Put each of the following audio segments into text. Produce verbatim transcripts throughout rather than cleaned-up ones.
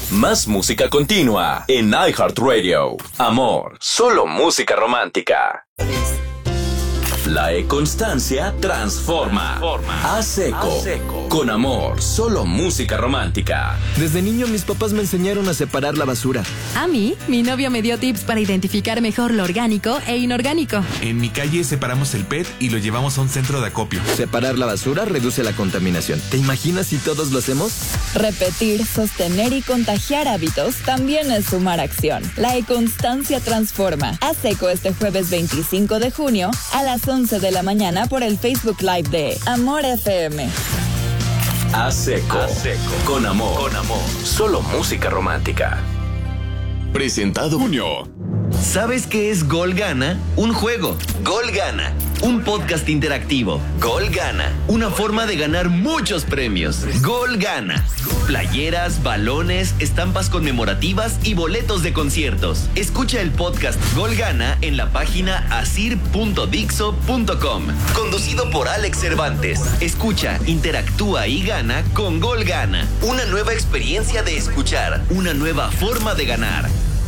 Más música continua en iHeartRadio. Amor, solo música romántica. La E-Constancia transforma. transforma. A seco. A seco. Con amor, solo música romántica. Desde niño mis papás me enseñaron a separar la basura. A mí, mi novio me dio tips para identificar mejor lo orgánico e inorgánico. En mi calle separamos el P E T y lo llevamos a un centro de acopio. Separar la basura reduce la contaminación. ¿Te imaginas si todos lo hacemos? Repetir, sostener y contagiar hábitos también es sumar acción. La E-Constancia transforma. A seco este jueves veinticinco de junio a las once de la mañana por el Facebook Live de Amor F M. A seco. A seco. Con amor. Con amor. Solo música romántica. Presentado Junio. ¿Sabes qué es Gol Gana? Un juego. Gol Gana. Un podcast interactivo. Gol Gana. Una forma de ganar muchos premios. Gol Gana. Playeras, balones, estampas conmemorativas y boletos de conciertos. Escucha el podcast Gol Gana en la página asir punto dixo punto com. Conducido por Alex Cervantes. Escucha, interactúa y gana con Gol Gana. Una nueva experiencia de escuchar. Una nueva forma de ganar.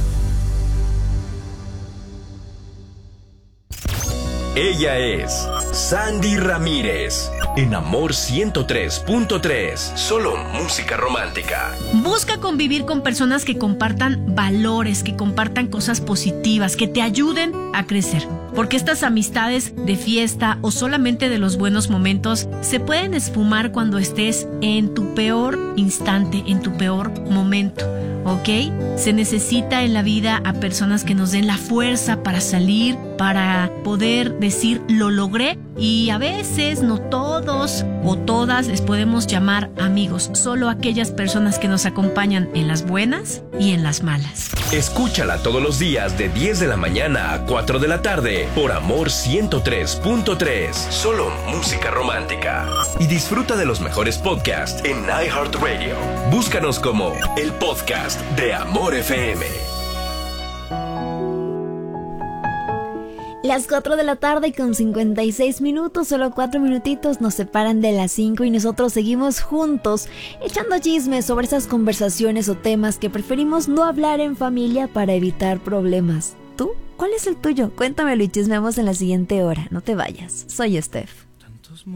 Ella es Sandy Ramírez. En Amor ciento tres punto tres. Solo música romántica. Busca convivir con personas que compartan valores, que compartan cosas positivas, que te ayuden a crecer. Porque estas amistades de fiesta o solamente de los buenos momentos se pueden esfumar cuando estés en tu peor instante, en tu peor momento. ¿Ok? Se necesita en la vida a personas que nos den la fuerza para salir, para poder decir lo logré, y a veces no todos o todas les podemos llamar amigos, solo aquellas personas que nos acompañan en las buenas y en las malas. Escúchala todos los días de diez de la mañana a cuatro de la tarde por Amor ciento tres punto tres. Solo música romántica. Y disfruta de los mejores podcasts en iHeartRadio. Búscanos como el podcast de Amor F M. Las cuatro de la tarde con cincuenta y seis minutos, solo cuatro minutitos nos separan de las cinco y nosotros seguimos juntos echando chismes sobre esas conversaciones o temas que preferimos no hablar en familia para evitar problemas. ¿Tú? ¿Cuál es el tuyo? Cuéntamelo y chismeamos en la siguiente hora. No te vayas. Soy Steph.